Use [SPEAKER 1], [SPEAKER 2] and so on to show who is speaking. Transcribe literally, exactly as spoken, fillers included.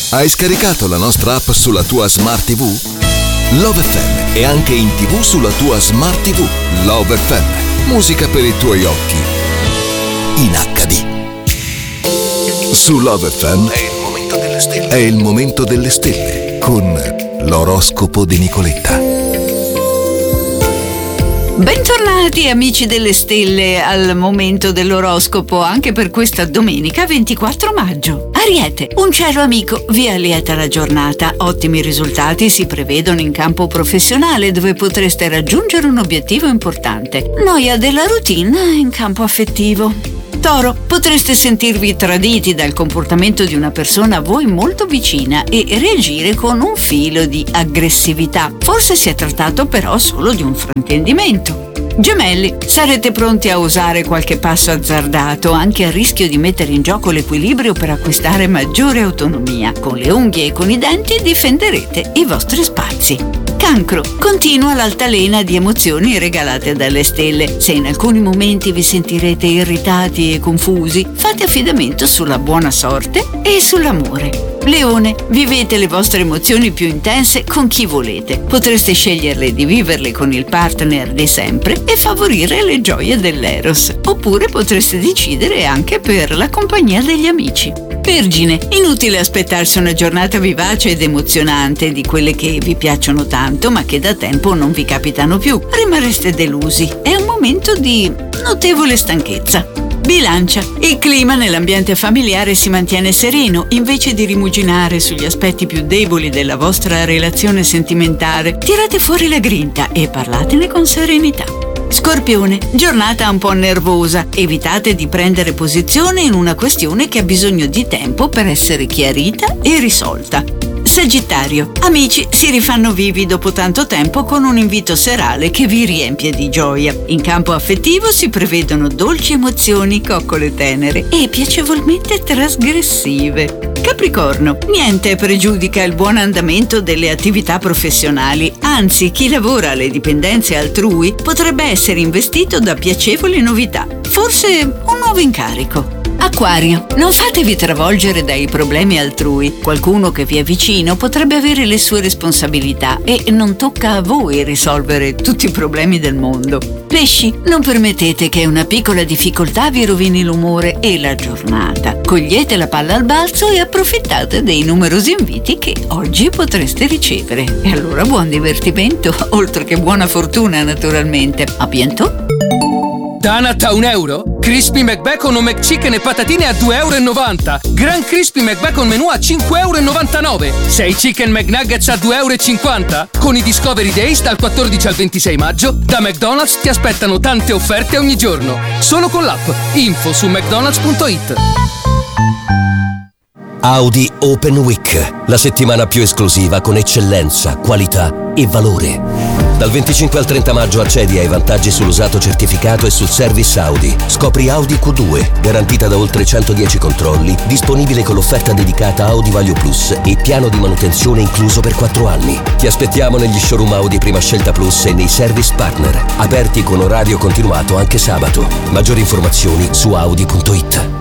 [SPEAKER 1] Hai scaricato la nostra app sulla tua Smart ti vu? Love effe emme è anche in tivù sulla tua Smart ti vu. Love effe emme, musica per i tuoi occhi in acca di. Su Love effe emme è il momento delle stelle. È il momento delle stelle con l'oroscopo di Nicoletta.
[SPEAKER 2] Bentornati amici delle stelle al momento dell'oroscopo anche per questa domenica ventiquattro maggio. Ariete, un cielo amico vi allieta la giornata. Ottimi risultati si prevedono in campo professionale dove potreste raggiungere un obiettivo importante. Noia della routine in campo affettivo. Toro, potreste sentirvi traditi dal comportamento di una persona a voi molto vicina e reagire con un filo di aggressività. Forse si è trattato però solo di un fraintendimento. Gemelli, sarete pronti a osare qualche passo azzardato, anche a rischio di mettere in gioco l'equilibrio per acquistare maggiore autonomia. Con le unghie e con i denti difenderete i vostri spazi. Cancro, continua l'altalena di emozioni regalate dalle stelle. Se in alcuni momenti vi sentirete irritati e confusi, fate affidamento sulla buona sorte e sull'amore. Leone, vivete le vostre emozioni più intense con chi volete. Potreste sceglierle di viverle con il partner di sempre e favorire le gioie dell'eros. Oppure potreste decidere anche per la compagnia degli amici. Vergine, inutile aspettarsi una giornata vivace ed emozionante di quelle che vi piacciono tanto ma che da tempo non vi capitano più. Rimarreste delusi. È un momento di notevole stanchezza. Bilancia, il clima nell'ambiente familiare si mantiene sereno. Invece di rimuginare sugli aspetti più deboli della vostra relazione sentimentale, tirate fuori la grinta e parlatene con serenità. Scorpione, giornata un po' nervosa. Evitate di prendere posizione in una questione che ha bisogno di tempo per essere chiarita e risolta. Sagittario, amici si rifanno vivi dopo tanto tempo con un invito serale che vi riempie di gioia. In campo affettivo si prevedono dolci emozioni, coccole tenere e piacevolmente trasgressive. Capricorno, niente pregiudica il buon andamento delle attività professionali, anzi chi lavora alle dipendenze altrui potrebbe essere investito da piacevoli novità, forse un nuovo incarico. Acquario, non fatevi travolgere dai problemi altrui. Qualcuno che vi è vicino potrebbe avere le sue responsabilità e non tocca a voi risolvere tutti i problemi del mondo. Pesci, non permettete che una piccola difficoltà vi rovini l'umore e la giornata. Cogliete la palla al balzo e approfittate dei numerosi inviti che oggi potreste ricevere. E allora buon divertimento, oltre che buona fortuna naturalmente. A bientôt!
[SPEAKER 3] Donut a un euro? Crispy McBacon o McChicken e patatine a due e novanta euro. Gran Crispy McBacon menù a cinque e novantanove euro. sei Chicken McNuggets a due e cinquanta euro. Con i Discovery Days dal quattordici al ventisei maggio, da McDonald's ti aspettano tante offerte ogni giorno. Solo con l'app. Info su mcdonalds punto it.
[SPEAKER 4] Audi Open Week, la settimana più esclusiva con eccellenza, qualità e valore. Dal venticinque al trenta maggio accedi ai vantaggi sull'usato certificato e sul service Audi. Scopri Audi Q due, garantita da oltre centodieci controlli, disponibile con l'offerta dedicata Audi Value Plus e piano di manutenzione incluso per quattro anni. Ti aspettiamo negli showroom Audi Prima Scelta Plus e nei service partner, aperti con orario continuato anche sabato. Maggiori informazioni su audi punto it.